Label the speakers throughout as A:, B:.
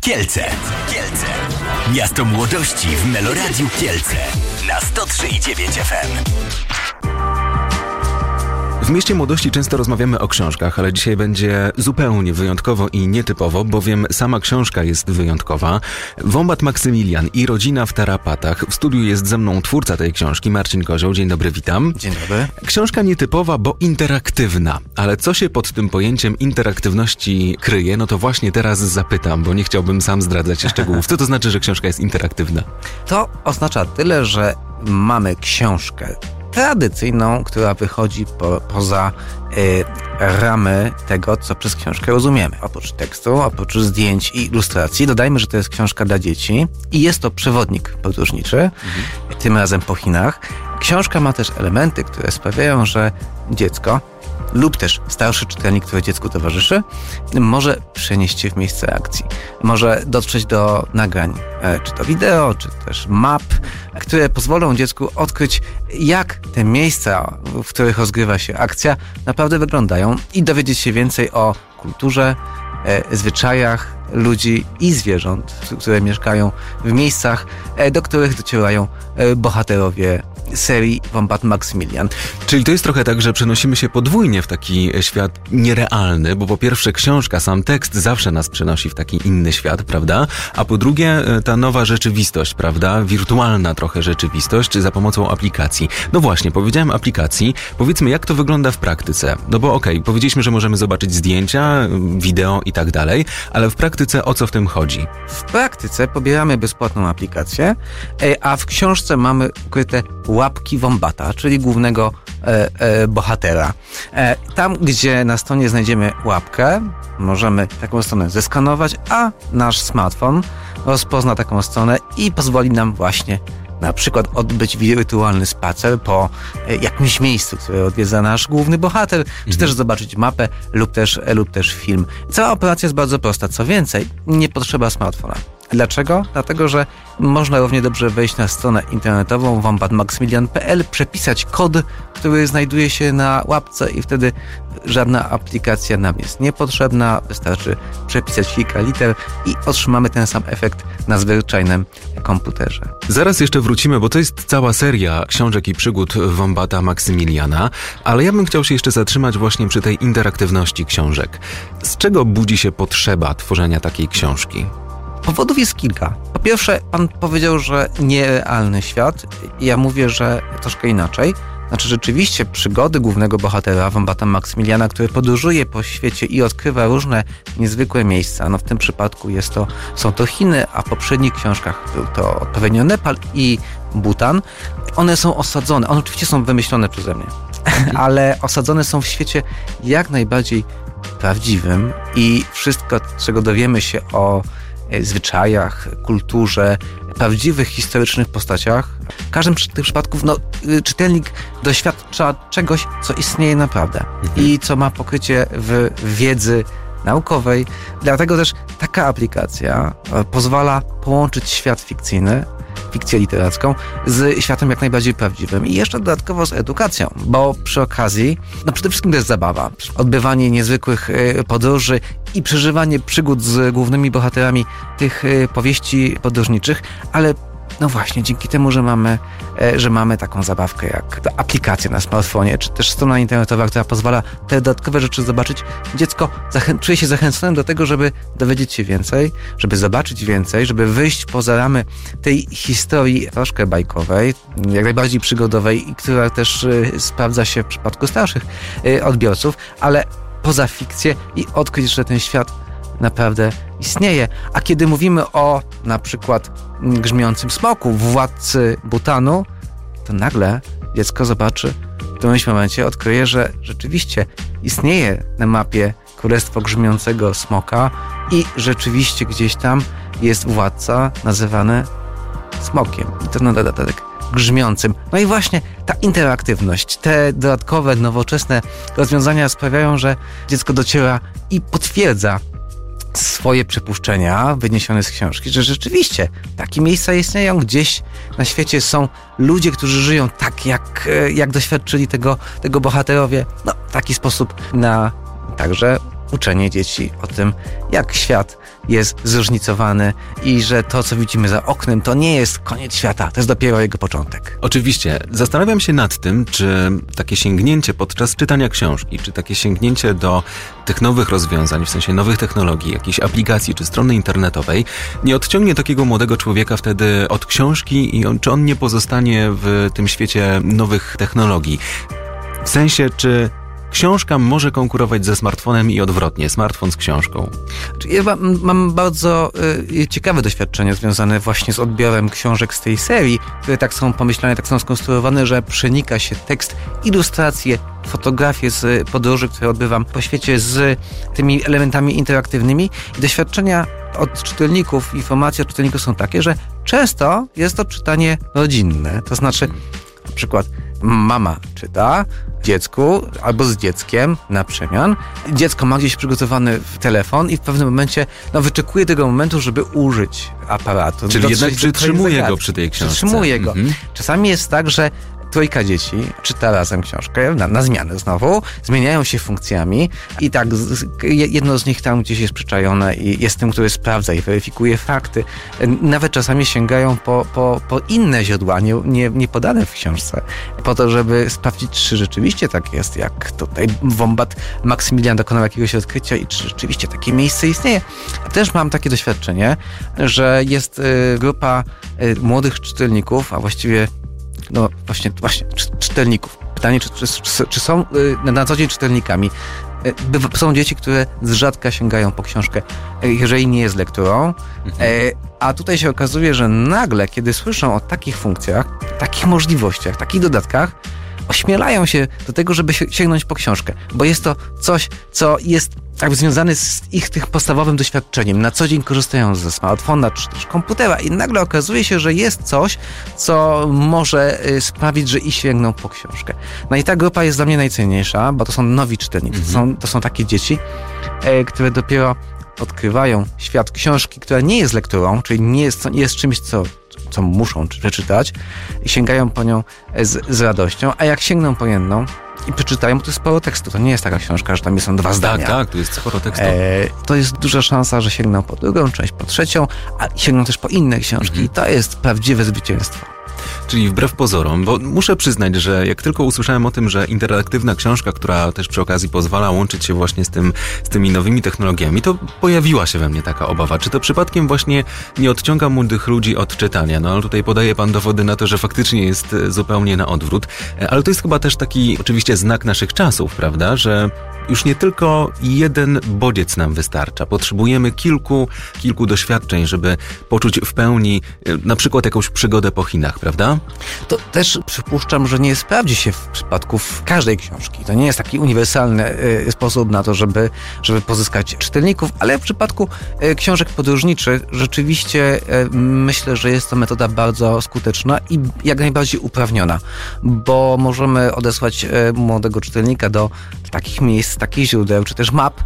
A: Kielce. Miasto młodości w Meloradiu Kielce na 103,9 FM.
B: W Mieście Młodości często rozmawiamy o książkach, ale dzisiaj będzie zupełnie wyjątkowo i nietypowo, bowiem sama książka jest wyjątkowa. Wombat Maksymilian i rodzina w tarapatach. W studiu jest ze mną twórca tej książki, Marcin Kozioł. Dzień dobry, witam.
C: Dzień dobry.
B: Książka nietypowa, bo interaktywna. Ale co się pod tym pojęciem interaktywności kryje? No to właśnie teraz zapytam, bo nie chciałbym sam zdradzać szczegółów. Co to znaczy, że książka jest interaktywna?
C: To oznacza tyle, że mamy książkę tradycyjną, która wychodzi poza ramy tego, co przez książkę rozumiemy. Oprócz tekstu, oprócz zdjęć i ilustracji, dodajmy, że to jest książka dla dzieci i jest to przewodnik podróżniczy, tym razem po Chinach. Książka ma też elementy, które sprawiają, że dziecko lub też starszy czytelnik, który dziecku towarzyszy, może przenieść się w miejsce akcji. Może dotrzeć do nagrań, czy to wideo, czy też map, które pozwolą dziecku odkryć, jak te miejsca, w których rozgrywa się akcja, naprawdę wyglądają i dowiedzieć się więcej o kulturze, zwyczajach ludzi i zwierząt, które mieszkają w miejscach, do których docierają bohaterowie serii Wombat Maksymilian.
B: Czyli to jest trochę tak, że przenosimy się podwójnie w taki świat nierealny, bo po pierwsze książka, sam tekst zawsze nas przenosi w taki inny świat, prawda? A po drugie ta nowa rzeczywistość, prawda? Wirtualna trochę rzeczywistość za pomocą aplikacji. No właśnie, powiedziałem aplikacji. Powiedzmy, jak to wygląda w praktyce? No bo powiedzieliśmy, że możemy zobaczyć zdjęcia, wideo i tak dalej, ale w praktyce o co w tym chodzi?
C: W praktyce pobieramy bezpłatną aplikację, a w książce mamy ukryte łapki wombata, czyli głównego bohatera. Tam, gdzie na stronie znajdziemy łapkę, możemy taką stronę zeskanować, a nasz smartfon rozpozna taką stronę i pozwoli nam właśnie na przykład odbyć wirtualny spacer po jakimś miejscu, które odwiedza nasz główny bohater, czy też zobaczyć mapę lub też film. Cała operacja jest bardzo prosta. Co więcej, nie potrzeba smartfona. Dlaczego? Dlatego, że można równie dobrze wejść na stronę internetową wombatmaksymilian.pl, przepisać kod, który znajduje się na łapce i wtedy żadna aplikacja nam jest niepotrzebna. Wystarczy przepisać kilka liter i otrzymamy ten sam efekt na zwyczajnym komputerze.
B: Zaraz jeszcze wrócimy, bo to jest cała seria książek i przygód Wombata Maksymiliana, ale ja bym chciał się jeszcze zatrzymać właśnie przy tej interaktywności książek. Z czego budzi się potrzeba tworzenia takiej książki?
C: Powodów jest kilka. Po pierwsze, pan powiedział, że nierealny świat. Ja mówię, że troszkę inaczej. Znaczy rzeczywiście przygody głównego bohatera, Wombata Maksymiliana, który podróżuje po świecie i odkrywa różne niezwykłe miejsca. No w tym przypadku są to Chiny, a w poprzednich książkach był to odpowiednio Nepal i Butan. One są osadzone, one oczywiście są wymyślone przeze mnie, ale osadzone są w świecie jak najbardziej prawdziwym i wszystko, czego dowiemy się o zwyczajach, kulturze, prawdziwych, historycznych postaciach. W każdym z tych przypadków czytelnik doświadcza czegoś, co istnieje naprawdę i co ma pokrycie w wiedzy naukowej. Dlatego też taka aplikacja pozwala połączyć świat fikcyjny, fikcję literacką, z światem jak najbardziej prawdziwym i jeszcze dodatkowo z edukacją, bo przy okazji, przede wszystkim to jest zabawa. Odbywanie niezwykłych podróży i przeżywanie przygód z głównymi bohaterami tych powieści podróżniczych, ale no właśnie, dzięki temu, że mamy taką zabawkę jak aplikacja na smartfonie, czy też strona internetowa, która pozwala te dodatkowe rzeczy zobaczyć, dziecko czuje się zachęcone do tego, żeby dowiedzieć się więcej, żeby zobaczyć więcej, żeby wyjść poza ramy tej historii troszkę bajkowej, jak najbardziej przygodowej i która też sprawdza się w przypadku starszych odbiorców, ale poza fikcję i odkryć, że ten świat naprawdę istnieje. A kiedy mówimy o na przykład grzmiącym smoku, władcy Butanu, to nagle dziecko zobaczy, w którymś momencie odkryje, że rzeczywiście istnieje na mapie Królestwo Grzmiącego Smoka i rzeczywiście gdzieś tam jest władca nazywany smokiem. I to na dodatek grzmiącym. No i właśnie ta interaktywność, te dodatkowe, nowoczesne rozwiązania sprawiają, że dziecko dociera i potwierdza swoje przypuszczenia wyniesione z książki, że rzeczywiście takie miejsca istnieją, gdzieś na świecie są ludzie, którzy żyją tak, jak doświadczyli tego bohaterowie. No, w taki sposób na także uczenie dzieci o tym, jak świat jest zróżnicowany i że to, co widzimy za oknem, to nie jest koniec świata, to jest dopiero jego początek.
B: Oczywiście. Zastanawiam się nad tym, czy takie sięgnięcie podczas czytania książki, czy takie sięgnięcie do tych nowych rozwiązań, w sensie nowych technologii, jakiejś aplikacji czy strony internetowej, nie odciągnie takiego młodego człowieka wtedy od książki i czy on nie pozostanie w tym świecie nowych technologii. W sensie, czy książka może konkurować ze smartfonem i odwrotnie, smartfon z książką.
C: Ja mam bardzo ciekawe doświadczenie związane właśnie z odbiorem książek z tej serii, które tak są pomyślane, tak są skonstruowane, że przenika się tekst, ilustracje, fotografie z podróży, które odbywam po świecie z tymi elementami interaktywnymi. I doświadczenia od czytelników, informacje od czytelników są takie, że często jest to czytanie rodzinne. To znaczy, na przykład mama czyta dziecku albo z dzieckiem na przemian. Dziecko ma gdzieś przygotowany telefon i w pewnym momencie wyczekuje tego momentu, żeby użyć aparatu.
B: Czyli jednak przytrzymuje go przy tej książce.
C: Przytrzymuje go. Czasami jest tak, że trójka dzieci czyta razem książkę, na zmianę znowu, zmieniają się funkcjami i tak jedno z nich tam gdzieś jest przyczajone i jest tym, który sprawdza i weryfikuje fakty. Nawet czasami sięgają po inne źródła, nie podane w książce, po to, żeby sprawdzić, czy rzeczywiście tak jest, jak tutaj wombat Maksymilian dokonał jakiegoś odkrycia i czy rzeczywiście takie miejsce istnieje. Też mam takie doświadczenie, że jest grupa młodych czytelników, a właściwie właśnie czytelników. Pytanie, czy są na co dzień czytelnikami. Są dzieci, które z rzadka sięgają po książkę, jeżeli nie jest lekturą. A tutaj się okazuje, że nagle, kiedy słyszą o takich funkcjach, takich możliwościach, takich dodatkach, ośmielają się do tego, żeby sięgnąć po książkę, bo jest to coś, co jest jakby związane z ich tych podstawowym doświadczeniem. Na co dzień korzystają ze smartfona czy też komputera i nagle okazuje się, że jest coś, co może sprawić, że i sięgną po książkę. No i ta grupa jest dla mnie najcenniejsza, bo to są nowi czytelnicy. To są takie dzieci, które dopiero odkrywają świat książki, która nie jest lekturą, czyli nie jest czymś, co muszą przeczytać i sięgają po nią z radością, a jak sięgną po jedną i przeczytają, to jest sporo tekstu. To nie jest taka książka, że tam są 2 zdania.
B: Tak, tu jest sporo tekstu.
C: To jest duża szansa, że sięgną po drugą część, po trzecią, a sięgną też po inne książki. I to jest prawdziwe zwycięstwo.
B: Czyli wbrew pozorom, bo muszę przyznać, że jak tylko usłyszałem o tym, że interaktywna książka, która też przy okazji pozwala łączyć się właśnie z tymi nowymi technologiami, to pojawiła się we mnie taka obawa. Czy to przypadkiem właśnie nie odciąga młodych ludzi od czytania? No ale tutaj podaje pan dowody na to, że faktycznie jest zupełnie na odwrót. Ale to jest chyba też taki oczywiście znak naszych czasów, prawda? Że już nie tylko jeden bodziec nam wystarcza. Potrzebujemy kilku doświadczeń, żeby poczuć w pełni na przykład jakąś przygodę po Chinach, prawda?
C: To też przypuszczam, że nie sprawdzi się w przypadku każdej książki. To nie jest taki uniwersalny sposób na to, żeby pozyskać czytelników, ale w przypadku książek podróżniczych rzeczywiście myślę, że jest to metoda bardzo skuteczna i jak najbardziej uprawniona, bo możemy odesłać młodego czytelnika do takich miejsc, takich źródeł, czy też map,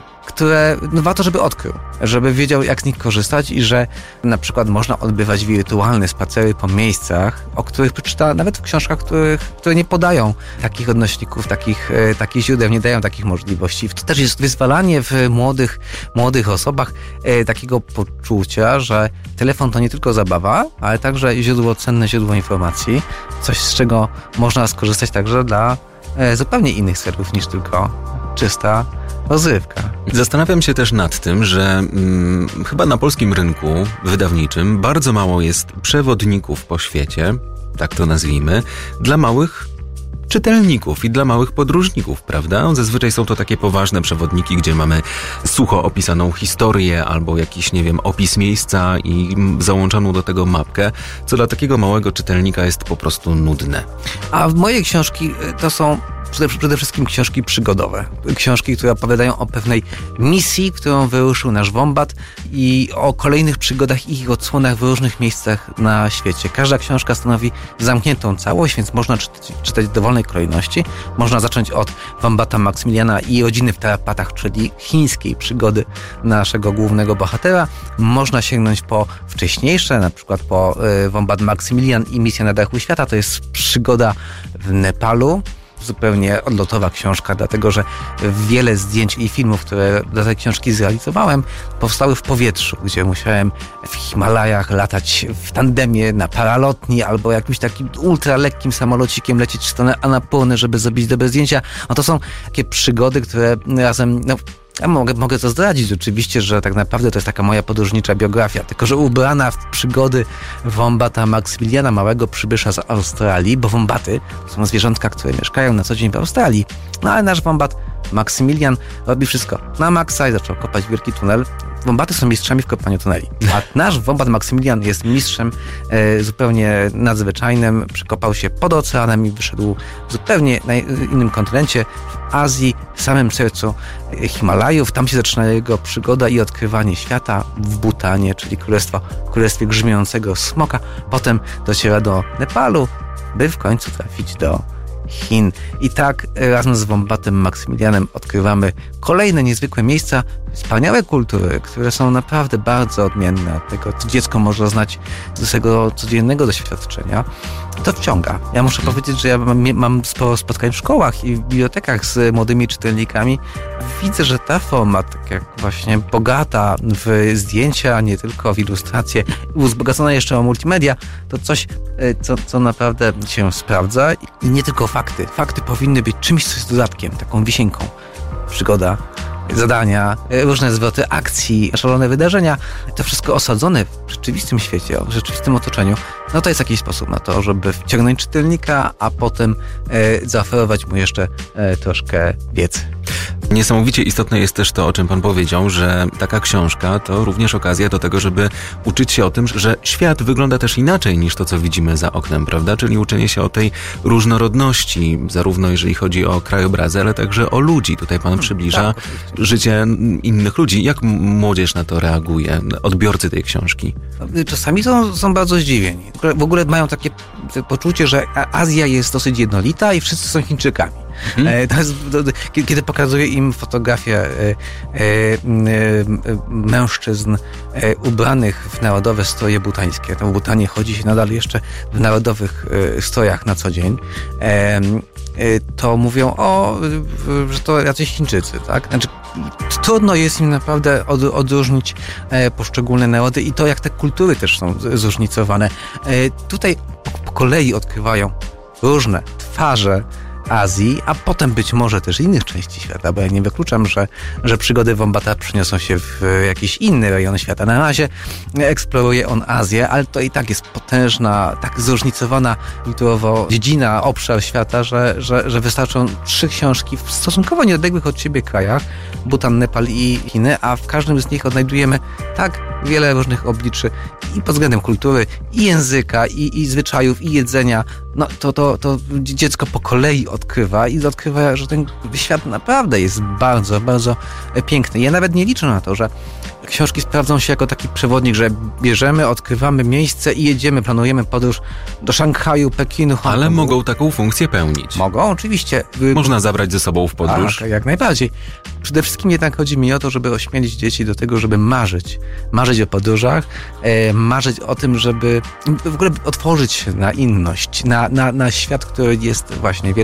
C: które warto, żeby odkrył, żeby wiedział, jak z nich korzystać i że na przykład można odbywać wirtualne spacery po miejscach, o których przeczyta nawet w książkach, które nie podają takich odnośników, takich źródeł, nie dają takich możliwości. To też jest wyzwalanie w młodych osobach takiego poczucia, że telefon to nie tylko zabawa, ale także cenne źródło informacji, coś z czego można skorzystać także dla zupełnie innych celów niż tylko czysta rozrywka.
B: Zastanawiam się też nad tym, że chyba na polskim rynku wydawniczym bardzo mało jest przewodników po świecie, tak to nazwijmy, dla małych czytelników i dla małych podróżników, prawda? Zazwyczaj są to takie poważne przewodniki, gdzie mamy sucho opisaną historię albo jakiś, opis miejsca i załączoną do tego mapkę, co dla takiego małego czytelnika jest po prostu nudne.
C: A moje książki to są przede wszystkim książki przygodowe. Książki, które opowiadają o pewnej misji, którą wyruszył nasz wombat i o kolejnych przygodach i ich odsłonach w różnych miejscach na świecie. Każda książka stanowi zamkniętą całość, więc można czytać w dowolnej kolejności. Można zacząć od wombata Maksymiliana i rodziny w tarapatach, czyli chińskiej przygody naszego głównego bohatera. Można sięgnąć po wcześniejsze, na przykład po wombat Maksymilian i misja na dachu świata. To jest przygoda w Nepalu. zupełnie odlotowa książka, dlatego że wiele zdjęć i filmów, które dla tej książki zrealizowałem, powstały w powietrzu, gdzie musiałem w Himalajach latać w tandemie na paralotni albo jakimś takim ultralekkim samolocikiem lecieć w stronę Annapurny, żeby zrobić dobre zdjęcia. No to są takie przygody, które razem... Ja mogę to zdradzić oczywiście, że tak naprawdę to jest taka moja podróżnicza biografia, tylko że ubrana w przygody wombata Maksymiliana, małego przybysza z Australii, bo wombaty to są zwierzątka, które mieszkają na co dzień w Australii. No ale nasz wombat Maksymilian robi wszystko na maksa i zaczął kopać wielki tunel. Wombaty są mistrzami w kopaniu tuneli. A nasz wombat Maksymilian jest mistrzem zupełnie nadzwyczajnym. Przekopał się pod oceanem i wyszedł zupełnie na innym kontynencie, w Azji, w samym sercu Himalajów. Tam się zaczyna jego przygoda i odkrywanie świata w Bhutanie, czyli królestwie grzmiącego smoka. Potem dociera do Nepalu, by w końcu trafić do Chin. I tak razem z wombatem Maksymilianem odkrywamy kolejne niezwykłe miejsca, wspaniałe kultury, które są naprawdę bardzo odmienne od tego, co dziecko może znać ze swojego codziennego doświadczenia. To wciąga. Ja muszę powiedzieć, że ja mam sporo spotkań w szkołach i w bibliotekach z młodymi czytelnikami. Widzę, że ta forma, tak jak właśnie bogata w zdjęcia, nie tylko w ilustracje, wzbogacona jeszcze o multimedia, to coś, co naprawdę się sprawdza. I nie tylko fakty. Fakty powinny być czymś, co jest dodatkiem, taką wisienką. Przygoda, zadania, różne zwroty akcji, szalone wydarzenia. To wszystko osadzone w rzeczywistym świecie, w rzeczywistym otoczeniu. No to jest jakiś sposób na to, żeby wciągnąć czytelnika, a potem zaoferować mu jeszcze troszkę wiedzy.
B: Niesamowicie istotne jest też to, o czym pan powiedział, że taka książka to również okazja do tego, żeby uczyć się o tym, że świat wygląda też inaczej niż to, co widzimy za oknem, prawda? Czyli uczenie się o tej różnorodności, zarówno jeżeli chodzi o krajobrazy, ale także o ludzi. Tutaj pan przybliża życie innych ludzi. Jak młodzież na to reaguje, odbiorcy tej książki?
C: Czasami są bardzo zdziwieni. W ogóle mają takie poczucie, że Azja jest dosyć jednolita i wszyscy są Chińczykami. Kiedy pokazuję im fotografię mężczyzn ubranych w narodowe stroje butańskie, to w Butanie chodzi się nadal jeszcze w narodowych strojach na co dzień, to mówią, że to jacyś Chińczycy, tak? Znaczy, trudno jest im naprawdę odróżnić poszczególne narody i to, jak te kultury też są zróżnicowane. Tutaj po kolei odkrywają różne twarze Azji, a potem być może też innych części świata, bo ja nie wykluczam, że przygody wombata przeniosą się w jakiś inny rejon świata. Na razie eksploruje on Azję, ale to i tak jest potężna, tak zróżnicowana kulturowo dziedzina, obszar świata, że wystarczą 3 książki w stosunkowo nieodległych od siebie krajach, Bhutan, Nepal i Chiny, a w każdym z nich odnajdujemy tak wiele różnych obliczy i pod względem kultury, i języka, i zwyczajów, i jedzenia. No to dziecko po kolei odkrywa, że ten świat naprawdę jest bardzo, bardzo piękny. Ja nawet nie liczę na to, że książki sprawdzą się jako taki przewodnik, że bierzemy, odkrywamy miejsce i jedziemy, planujemy podróż do Szanghaju, Pekinu, Hongkongu.
B: Ale mogą taką funkcję pełnić.
C: Mogą, oczywiście.
B: Można zabrać ze sobą w podróż.
C: Tak, jak najbardziej. Przede wszystkim jednak chodzi mi o to, żeby ośmielić dzieci do tego, żeby marzyć o podróżach, marzyć o tym, żeby w ogóle otworzyć się na inność, na świat, który jest właśnie